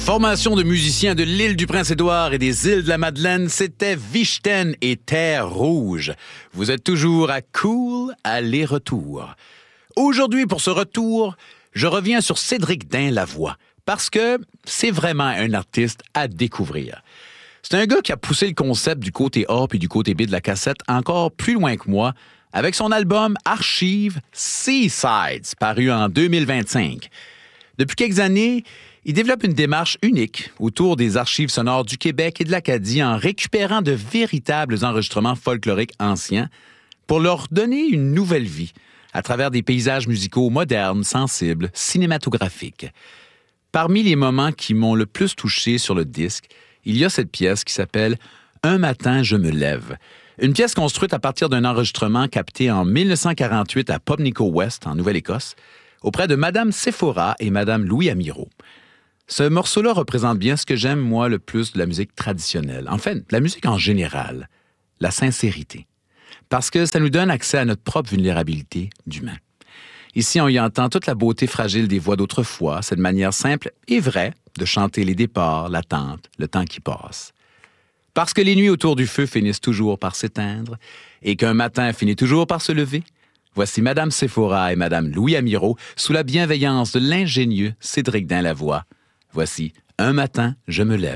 Formation de musiciens de l'île du Prince-Édouard et des îles de la Madeleine, c'était Vichten et Terre Rouge. Vous êtes toujours à Cool aller-retour. Aujourd'hui, pour ce retour, je reviens sur Cédric Dain-Lavoie, parce que c'est vraiment un artiste à découvrir. C'est un gars qui a poussé le concept du côté A puis du côté B de la cassette encore plus loin que moi, avec son album Archive Seasides, paru en 2025. Depuis quelques années, il développe une démarche unique autour des archives sonores du Québec et de l'Acadie en récupérant de véritables enregistrements folkloriques anciens pour leur donner une nouvelle vie à travers des paysages musicaux modernes, sensibles, cinématographiques. Parmi les moments qui m'ont le plus touché sur le disque, il y a cette pièce qui s'appelle « Un matin, je me lève ». Une pièce construite à partir d'un enregistrement capté en 1948 à Pubnico West, en Nouvelle-Écosse, auprès de Madame Sephora et Madame Louis Amirault. Ce morceau-là représente bien ce que j'aime, moi, le plus de la musique traditionnelle. En fait, la musique en général, la sincérité. Parce que ça nous donne accès à notre propre vulnérabilité d'humain. Ici, on y entend toute la beauté fragile des voix d'autrefois, cette manière simple et vraie de chanter les départs, l'attente, le temps qui passe. Parce que les nuits autour du feu finissent toujours par s'éteindre et qu'un matin finit toujours par se lever, voici Madame Sephora et Madame Louis Amirault sous la bienveillance de l'ingénieux Cédric Dain-Lavoie. Voici « Un matin, je me lève ».